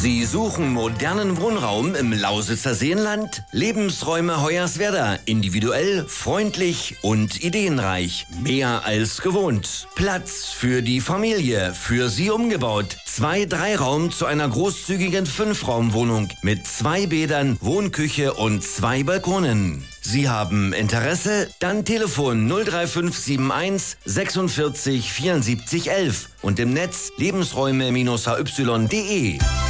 Sie suchen modernen Wohnraum im Lausitzer Seenland? Lebensräume Hoyerswerda. Individuell, freundlich und ideenreich. Mehr als gewohnt. Platz für die Familie. Für Sie umgebaut. 2-3-Raum zu einer großzügigen 5-Raum-Wohnung mit 2 Bädern, Wohnküche und 2 Balkonen. Sie haben Interesse? Dann Telefon 03571 46 74 11 und im Netz lebensräume-hy.de.